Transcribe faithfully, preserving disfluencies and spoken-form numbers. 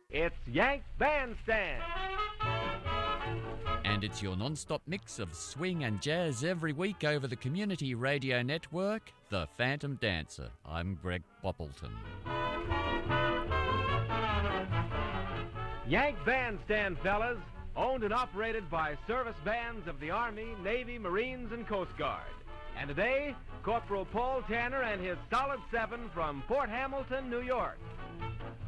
It's Yank Bandstand. And it's your non-stop mix of swing and jazz every week over the community radio network, The Phantom Dancer. I'm Greg Poppleton. Yank Bandstand, fellas, owned and operated by service bands of the Army, Navy, Marines, and Coast Guard. And today, Corporal Paul Tanner and his Solid Seven from Fort Hamilton, New York.